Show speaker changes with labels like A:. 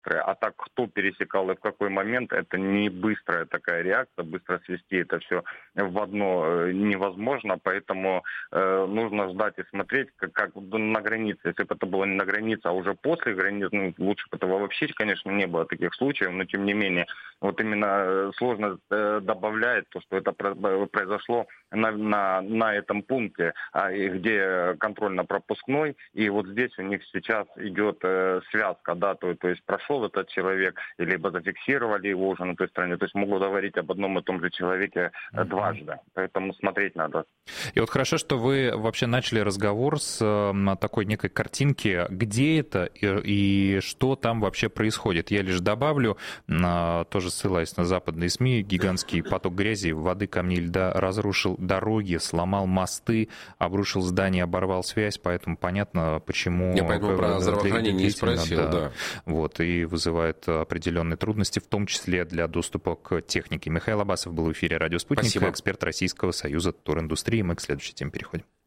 A: А так, кто пересекал и в какой момент, это не быстрая такая реакция, быстро свести это все в одно невозможно, поэтому нужно ждать и смотреть, как на границе. Если бы это было не на границе, а уже после границы, лучше бы этого вообще, конечно, не было таких случаев, но тем не менее, вот именно сложность добавляет то, что это произошло на этом пункте, где контрольно-пропускной, и вот здесь у них сейчас идет связка, да, то есть прошел этот человек, либо зафиксировали его уже на той стороне, то есть могут говорить об одном и том же человеке дважды, поэтому смотреть надо.
B: И вот хорошо, что вы вообще начали разговор с такой некой картинки, где это и что там вообще происходит. Я лишь добавлю, тоже ссылаясь на западные СМИ, гигантский поток грязи, воды, камней, льда разрушил дороги, сломал мосты, обрушил здания, оборвал связь, поэтому понятно, почему...
C: Я поэтому про здравоохранение не спросил, да.
B: Вот, и вызывает определенные трудности, в том числе для доступа к технике. Михаил Абасов был в эфире «Радио Спутник», эксперт Российского союза туриндустрии. Мы к следующей теме переходим.